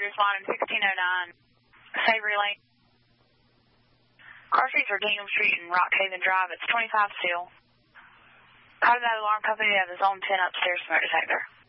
responding 1609 Savory Lane. Car seats are Gingham Street and Rockhaven Drive. It's 25 still. How did that alarm company have its own 10 upstairs smoke detector?